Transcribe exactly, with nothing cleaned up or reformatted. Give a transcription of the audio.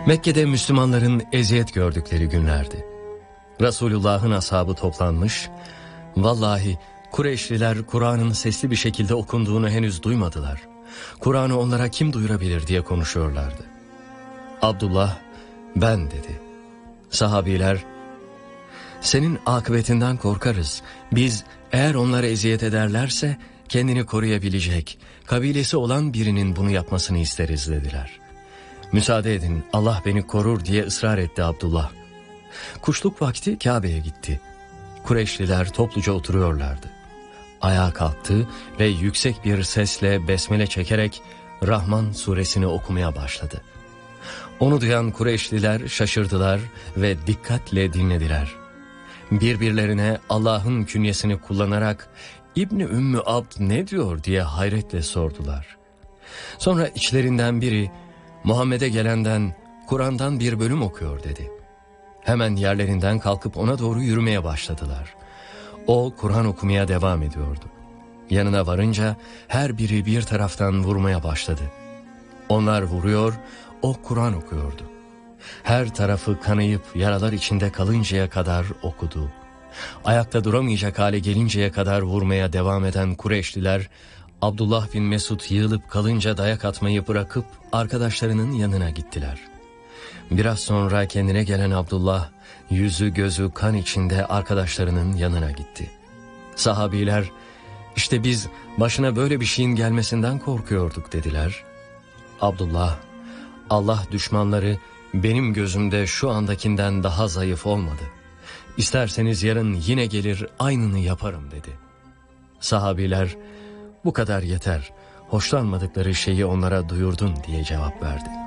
Mekke'de Müslümanların eziyet gördükleri günlerdi. Resulullah'ın ashabı toplanmış, vallahi Kureyşliler Kur'an'ın sesli bir şekilde okunduğunu henüz duymadılar. Kur'an'ı onlara kim duyurabilir diye konuşuyorlardı. Abdullah, ben dedi. Sahabiler, senin akıbetinden korkarız. Biz eğer onlara eziyet ederlerse kendini koruyabilecek, kabilesi olan birinin bunu yapmasını isteriz dediler. Müsaade edin, Allah beni korur diye ısrar etti Abdullah. Kuşluk vakti Kabe'ye gitti. Kureyşliler topluca oturuyorlardı. Ayağa kalktı ve yüksek bir sesle besmele çekerek Rahman suresini okumaya başladı. Onu duyan Kureyşliler şaşırdılar ve dikkatle dinlediler. Birbirlerine Allah'ın künyesini kullanarak İbni Ümmü Abd ne diyor diye hayretle sordular. Sonra içlerinden biri Muhammed'e gelenden Kur'an'dan bir bölüm okuyor dedi. Hemen yerlerinden kalkıp ona doğru yürümeye başladılar. O Kur'an okumaya devam ediyordu. Yanına varınca her biri bir taraftan vurmaya başladı. Onlar vuruyor, o Kur'an okuyordu. Her tarafı kanayıp yaralar içinde kalıncaya kadar okudu. Ayakta duramayacak hale gelinceye kadar vurmaya devam eden Kureyşliler, Abdullah bin Mesud yığılıp kalınca dayak atmayı bırakıp arkadaşlarının yanına gittiler. Biraz sonra kendine gelen Abdullah, yüzü gözü kan içinde arkadaşlarının yanına gitti. Sahabiler, işte biz başına böyle bir şeyin gelmesinden korkuyorduk dediler. Abdullah, Allah düşmanları benim gözümde şu andakinden daha zayıf olmadı. İsterseniz yarın yine gelir aynını yaparım dedi. Sahabiler, bu kadar yeter, hoşlanmadıkları şeyi onlara duyurdun diye cevap verdi.